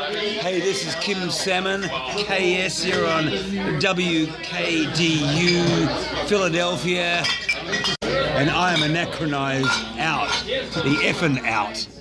Hey, this is Kim Salmon, KS here on WKDU, Philadelphia, and I am anachronized out, the effing out.